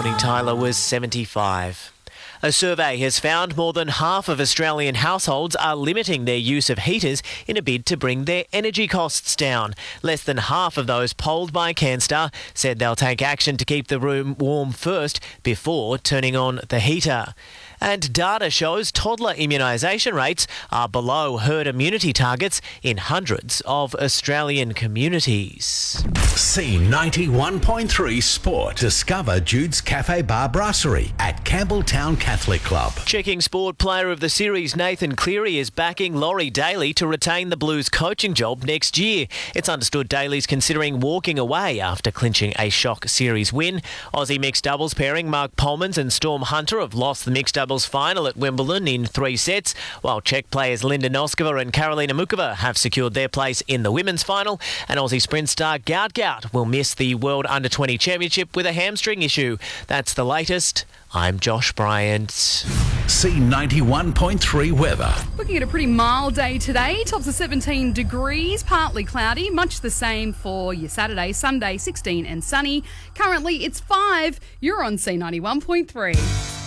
morning, Tyler was 75. A survey has found more than half of Australian households are limiting their use of heaters in a bid to bring their energy costs down. Less than half of those polled by Canstar said they'll take action to keep the room warm first before turning on the heater. And data shows toddler immunisation rates are below herd immunity targets in hundreds of Australian communities. C91.3 Sport. Discover Jude's Cafe Bar Brasserie at Campbelltown Catholic Club. Checking Sport Player of the Series Nathan Cleary is backing Laurie Daly to retain the Blues coaching job next year. It's understood Daly's considering walking away after clinching a shock series win. Aussie mixed doubles pairing Mark Polmans and Storm Hunter have lost the mixed doubles final at Wimbledon in 3 sets, while Czech players Linda Noskova and Karolina Mukova have secured their place in the women's final, and Aussie sprint star Gout Gout will miss the World Under-20 Championship with a hamstring issue. That's the latest. I'm Josh Bryant. C91.3 weather. Looking at a pretty mild day today. Tops of 17 degrees, partly cloudy. Much the same for your Saturday, Sunday, 16 and sunny. Currently it's 5. You're on C91.3.